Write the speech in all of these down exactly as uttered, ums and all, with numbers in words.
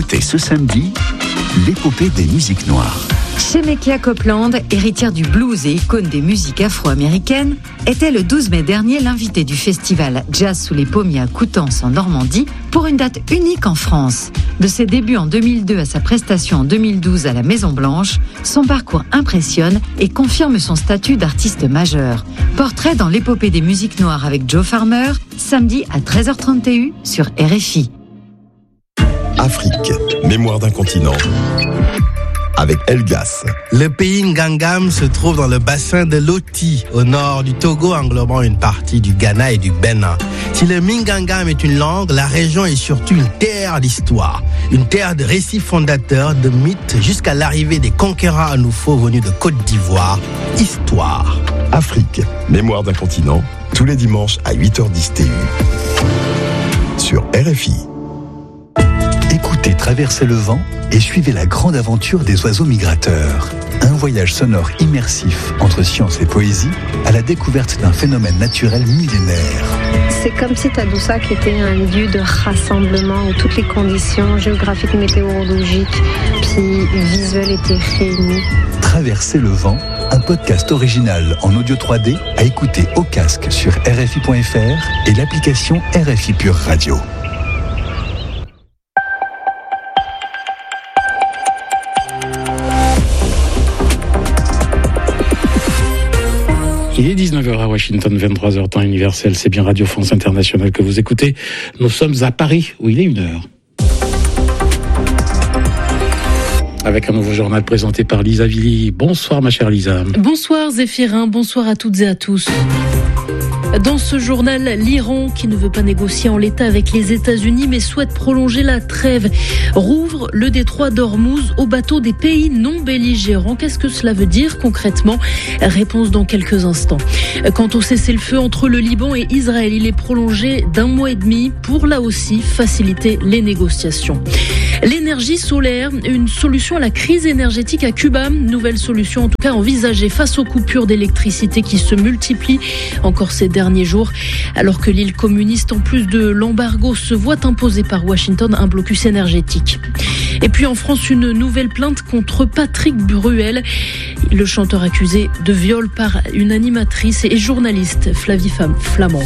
écoutez ce samedi l'épopée des musiques noires. Shemekia Copeland, héritière du blues et icône des musiques afro-américaines, était le douze mai dernier l'invitée du festival Jazz sous les pommiers à Coutances en Normandie pour une date unique en France. De ses débuts en deux mille deux à sa prestation en deux mille douze à la Maison Blanche, son parcours impressionne et confirme son statut d'artiste majeur. Portrait dans l'épopée des musiques noires avec Joe Farmer, samedi à treize heures trente et un sur R F I. Afrique, mémoire d'un continent. Avec Elgas. Le pays Ngangam se trouve dans le bassin de l'Oti, au nord du Togo, englobant une partie du Ghana et du Bénin. Si le Mingangam est une langue, la région est surtout une terre d'histoire. Une terre de récits fondateurs, de mythes, jusqu'à l'arrivée des conquérants anoufos venus de Côte d'Ivoire. Histoire. Afrique, mémoire d'un continent, tous les dimanches à huit heures dix T U. Sur R F I. Écoutez Traverser le vent et suivez la grande aventure des oiseaux migrateurs. Un voyage sonore immersif entre science et poésie à la découverte d'un phénomène naturel millénaire. C'est comme si Tadoussac était un lieu de rassemblement où toutes les conditions géographiques, météorologiques puis visuelles étaient réunies. Traverser le vent, un podcast original en audio trois D à écouter au casque sur R F I point F R et l'application R F I Pure Radio. Il est dix-neuf heures à Washington, vingt-trois heures temps universel. C'est bien Radio France Internationale que vous écoutez. Nous sommes à Paris, où il est une heure. Avec un nouveau journal présenté par Lisa Villy. Bonsoir ma chère Lisa. Bonsoir Zéphirin, bonsoir à toutes et à tous. Dans ce journal, l'Iran, qui ne veut pas négocier en l'état avec les États-Unis, mais souhaite prolonger la trêve, rouvre le détroit d'Ormuz aux bateaux des pays non belligérants. Qu'est-ce que cela veut dire concrètement ? Réponse dans quelques instants. Quant au cessez-le-feu entre le Liban et Israël, il est prolongé d'un mois et demi pour, là aussi, faciliter les négociations. L'énergie solaire, une solution à la crise énergétique à Cuba. Nouvelle solution en tout cas envisagée face aux coupures d'électricité qui se multiplient encore ces derniers jours. Alors que l'île communiste, en plus de l'embargo, se voit imposer par Washington un blocus énergétique. Et puis en France, une nouvelle plainte contre Patrick Bruel, le chanteur accusé de viol par une animatrice et journaliste, Flavie Flamand.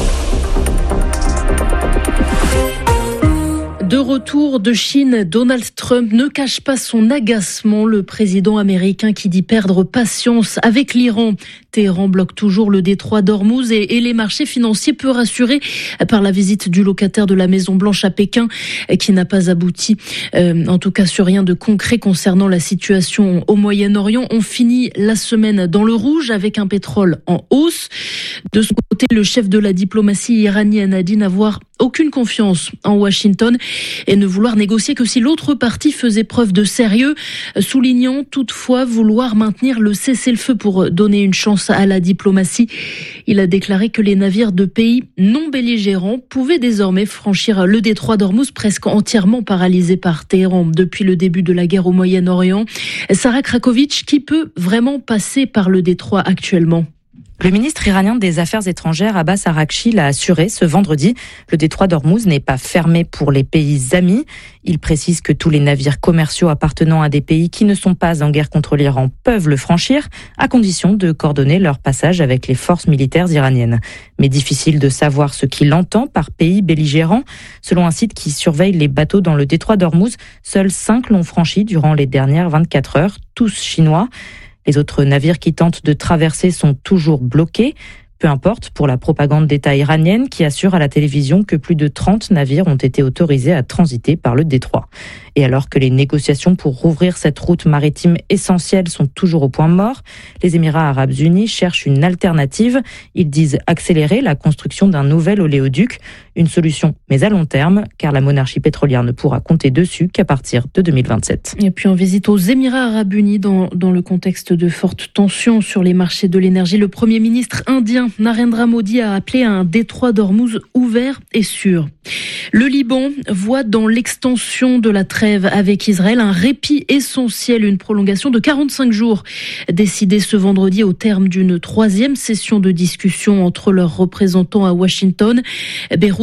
De retour de Chine, Donald Trump ne cache pas son agacement. Le président américain qui dit perdre patience avec l'Iran. Téhéran bloque toujours le détroit d'Ormuz et, et les marchés financiers peu rassurés par la visite du locataire de la Maison Blanche à Pékin qui n'a pas abouti, euh, en tout cas sur rien de concret concernant la situation au Moyen-Orient. On finit la semaine dans le rouge avec un pétrole en hausse. De son côté, le chef de la diplomatie iranienne a dit n'avoir aucune confiance en Washington et ne vouloir négocier que si l'autre partie faisait preuve de sérieux, soulignant toutefois vouloir maintenir le cessez-le-feu pour donner une chance à la diplomatie. Il a déclaré que les navires de pays non belligérants pouvaient désormais franchir le détroit d'Ormuz, presque entièrement paralysé par Téhéran depuis le début de la guerre au Moyen-Orient. Sarah Krakowicz, qui peut vraiment passer par le détroit actuellement ? Le ministre iranien des Affaires étrangères, Abbas Araghchi, l'a assuré ce vendredi. Le détroit d'Ormuz n'est pas fermé pour les pays amis. Il précise que tous les navires commerciaux appartenant à des pays qui ne sont pas en guerre contre l'Iran peuvent le franchir, à condition de coordonner leur passage avec les forces militaires iraniennes. Mais difficile de savoir ce qu'il entend par pays belligérant. Selon un site qui surveille les bateaux dans le détroit d'Ormuz, seuls cinq l'ont franchi durant les dernières vingt-quatre heures, tous chinois. Les autres navires qui tentent de traverser sont toujours bloqués. Peu importe pour la propagande d'État iranienne qui assure à la télévision que plus de trente navires ont été autorisés à transiter par le détroit. Et alors que les négociations pour rouvrir cette route maritime essentielle sont toujours au point mort, les Émirats arabes unis cherchent une alternative. Ils disent accélérer la construction d'un nouvel oléoduc, une solution mais à long terme, car la monarchie pétrolière ne pourra compter dessus qu'à partir de deux mille vingt-sept. Et puis on visite aux Émirats arabes unis dans, dans le contexte de fortes tensions sur les marchés de l'énergie. Le Premier ministre indien Narendra Modi a appelé à un détroit d'Ormuz ouvert et sûr. Le Liban voit dans l'extension de la trêve avec Israël un répit essentiel, une prolongation de quarante-cinq jours, décidée ce vendredi au terme d'une troisième session de discussion entre leurs représentants à Washington. Beyrouth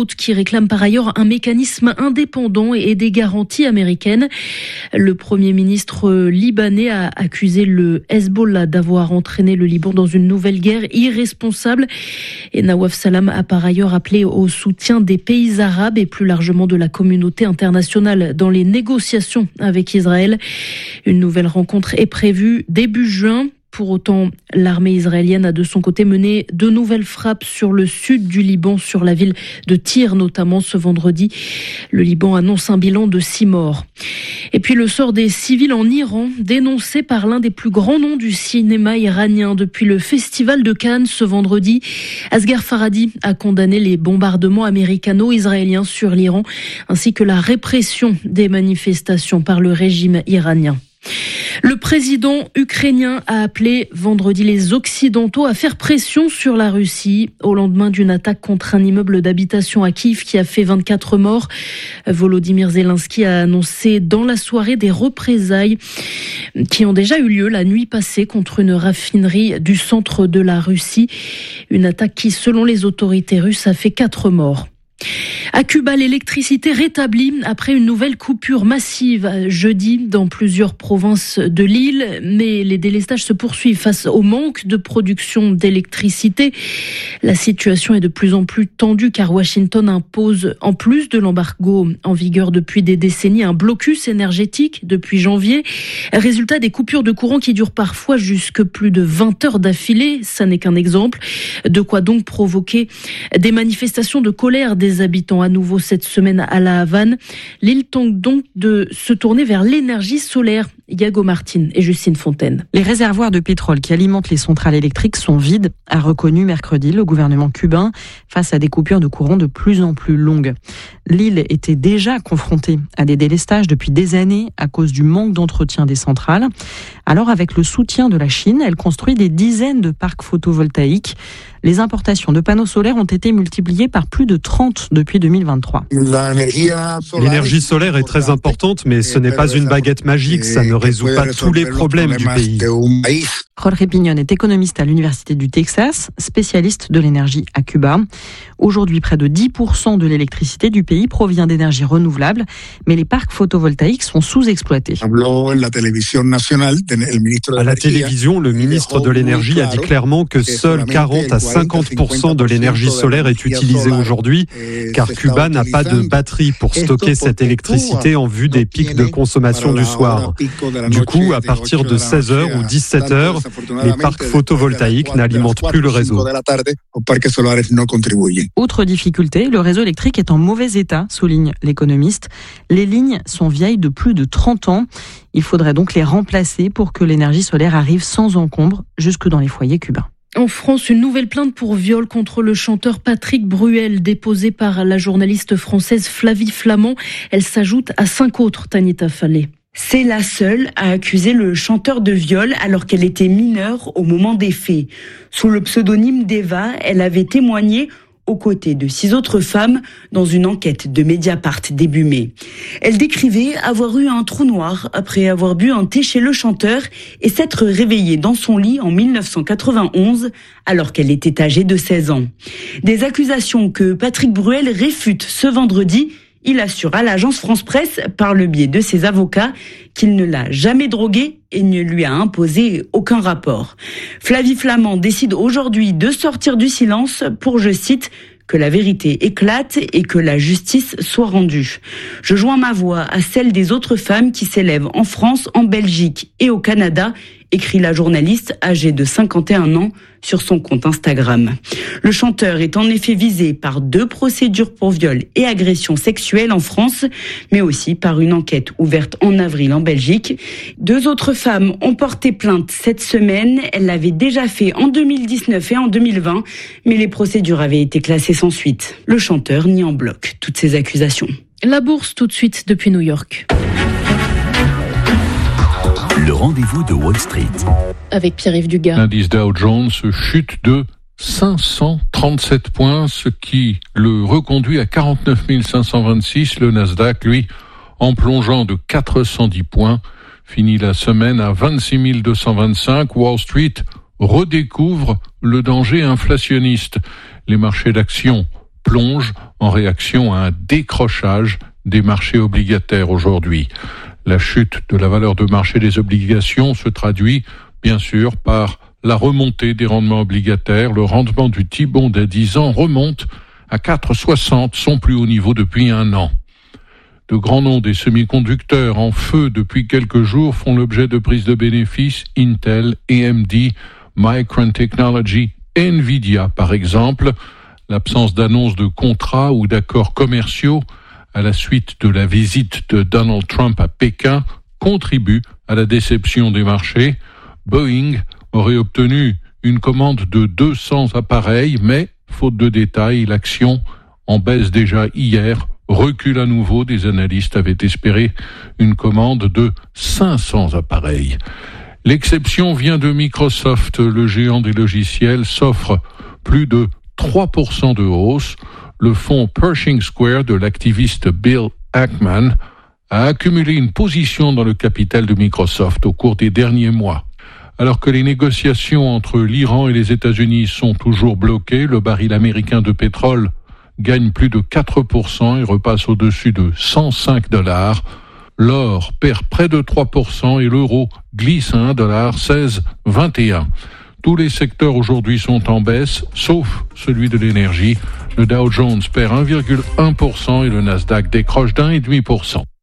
Beyrouth qui réclame par ailleurs un mécanisme indépendant et des garanties américaines. Le Premier ministre libanais a accusé le Hezbollah d'avoir entraîné le Liban dans une nouvelle guerre irresponsable. Et Nawaf Salam a par ailleurs appelé au soutien des pays arabes et plus largement de la communauté internationale dans les négociations avec Israël. Une nouvelle rencontre est prévue début juin. Pour autant, l'armée israélienne a de son côté mené de nouvelles frappes sur le sud du Liban, sur la ville de Tyr notamment ce vendredi. Le Liban annonce un bilan de six morts. Et puis le sort des civils en Iran, dénoncé par l'un des plus grands noms du cinéma iranien depuis le Festival de Cannes ce vendredi. Asghar Farhadi a condamné les bombardements américano-israéliens sur l'Iran, ainsi que la répression des manifestations par le régime iranien. Le président ukrainien a appelé vendredi les Occidentaux à faire pression sur la Russie au lendemain d'une attaque contre un immeuble d'habitation à Kiev qui a fait vingt-quatre morts. Volodymyr Zelensky a annoncé dans la soirée des représailles qui ont déjà eu lieu la nuit passée contre une raffinerie du centre de la Russie. Une attaque qui, selon les autorités russes, a fait quatre morts. À Cuba, l'électricité rétablie après une nouvelle coupure massive jeudi dans plusieurs provinces de l'île, mais les délestages se poursuivent face au manque de production d'électricité. La situation est de plus en plus tendue car Washington impose, en plus de l'embargo en vigueur depuis des décennies, un blocus énergétique depuis janvier. Résultat, des coupures de courant qui durent parfois jusque plus de vingt heures d'affilée. Ça n'est qu'un exemple. De quoi donc provoquer des manifestations de colère des habitants à nouveau cette semaine à La Havane. L'île tente donc de se tourner vers l'énergie solaire. Iago Martin et Justine Fontaine. Les réservoirs de pétrole qui alimentent les centrales électriques sont vides, a reconnu mercredi le gouvernement cubain face à des coupures de courant de plus en plus longues. L'île était déjà confrontée à des délestages depuis des années à cause du manque d'entretien des centrales. Alors avec le soutien de la Chine, elle construit des dizaines de parcs photovoltaïques. Les importations de panneaux solaires ont été multipliées par plus de trente depuis deux mille vingt-trois. L'énergie solaire est très importante, mais ce n'est pas une baguette magique, ça ne résout pas tous les problèmes du pays. Jorge Pignon est économiste à l'Université du Texas, spécialiste de l'énergie à Cuba. Aujourd'hui, près de dix pour cent de l'électricité du pays provient d'énergie renouvelable, mais les parcs photovoltaïques sont sous-exploités. À la télévision, le ministre de l'énergie a dit clairement que seuls quarante à cinquante pour cent de l'énergie solaire est utilisée aujourd'hui, car Cuba n'a pas de batterie pour stocker cette électricité en vue des pics de consommation du soir. Du coup, à partir de seize heures ou dix-sept heures, les parcs photovoltaïques n'alimentent plus le réseau. Autre difficulté, le réseau électrique est en mauvais état, souligne l'économiste. Les lignes sont vieilles de plus de trente ans. Il faudrait donc les remplacer pour que l'énergie solaire arrive sans encombre jusque dans les foyers cubains. En France, une nouvelle plainte pour viol contre le chanteur Patrick Bruel, déposée par la journaliste française Flavie Flament. Elle s'ajoute à cinq autres, Tanita Fallet. C'est la seule à accuser le chanteur de viol alors qu'elle était mineure au moment des faits. Sous le pseudonyme d'Eva, elle avait témoigné aux côtés de six autres femmes dans une enquête de Mediapart début mai. Elle décrivait avoir eu un trou noir après avoir bu un thé chez le chanteur et s'être réveillée dans son lit en mille neuf cent quatre-vingt-onze alors qu'elle était âgée de seize ans. Des accusations que Patrick Bruel réfute ce vendredi. Il assure à l'agence France Presse, par le biais de ses avocats, qu'il ne l'a jamais drogué et ne lui a imposé aucun rapport. Flavie Flament décide aujourd'hui de sortir du silence pour, je cite, que la vérité éclate et que la justice soit rendue. Je joins ma voix à celle des autres femmes qui s'élèvent en France, en Belgique et au Canada, écrit la journaliste âgée de cinquante et un ans sur son compte Instagram. Le chanteur est en effet visé par deux procédures pour viol et agression sexuelle en France, mais aussi par une enquête ouverte en avril en Belgique. Deux autres femmes ont porté plainte cette semaine. Elles l'avaient déjà fait en deux mille dix-neuf et en deux mille vingt, mais les procédures avaient été classées sans suite. Le chanteur nie en bloc toutes ces accusations. La bourse tout de suite depuis New York. Le rendez-vous de Wall Street. Avec Pierre-Yves Dugas. L'indice Dow Jones chute de cinq cent trente-sept points, ce qui le reconduit à quarante-neuf mille cinq cent vingt-six. Le Nasdaq, lui, en plongeant de quatre cent dix points, finit la semaine à vingt-six mille deux cent vingt-cinq. Wall Street redécouvre le danger inflationniste. Les marchés d'actions plongent en réaction à un décrochage des marchés obligataires aujourd'hui. La chute de la valeur de marché des obligations se traduit, bien sûr, par la remontée des rendements obligataires. Le rendement du T-bond à dix ans remonte à quatre virgule soixante, son plus haut niveau depuis un an. De grands noms des semi-conducteurs en feu depuis quelques jours font l'objet de prises de bénéfices. Intel, A M D, Micron Technology, Nvidia par exemple. L'absence d'annonces de contrats ou d'accords commerciaux à la suite de la visite de Donald Trump à Pékin contribue à la déception des marchés. Boeing aurait obtenu une commande de deux cents appareils, mais, faute de détails, l'action, en baisse déjà hier, recule à nouveau. Des analystes avaient espéré une commande de cinq cents appareils. L'exception vient de Microsoft. Le géant des logiciels s'offre plus de trois pour cent de hausse. Le fonds Pershing Square de l'activiste Bill Ackman a accumulé une position dans le capital de Microsoft au cours des derniers mois. Alors que les négociations entre l'Iran et les États-Unis sont toujours bloquées, le baril américain de pétrole gagne plus de quatre pour cent et repasse au-dessus de cent cinq dollars. L'or perd près de trois pour cent et l'euro glisse à un dollar seize vingt et un. Tous les secteurs aujourd'hui sont en baisse, sauf celui de l'énergie. Le Dow Jones perd un virgule un pour cent et le Nasdaq décroche d'un virgule cinq pour cent.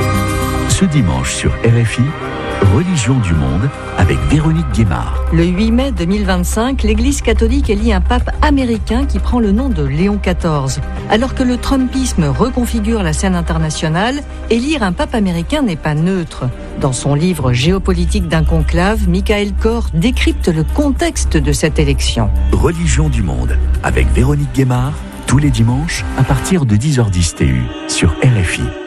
Ce dimanche sur R F I, Religion du monde avec Véronique Guémard. Le huit mai deux mille vingt-cinq, l'Église catholique élit un pape américain qui prend le nom de Léon quatorze. Alors que le Trumpisme reconfigure la scène internationale, élire un pape américain n'est pas neutre. Dans son livre Géopolitique d'un conclave, Michael Kor décrypte le contexte de cette élection. Religion du monde avec Véronique Guémard, tous les dimanches à partir de dix heures dix T U sur R F I.